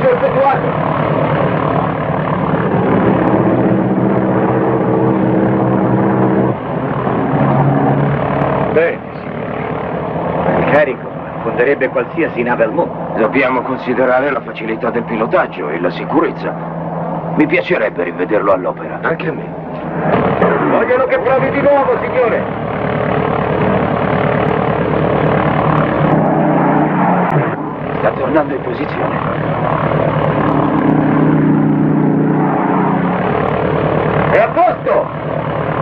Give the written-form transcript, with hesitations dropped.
Atterraggio effettuato. Bene, signore. Il carico affonderebbe qualsiasi nave al mondo. Dobbiamo considerare la facilità del pilotaggio e la sicurezza. Mi piacerebbe rivederlo all'opera. Anche a me. Vogliono che provi di nuovo, signore. Sta tornando in posizione. È a posto!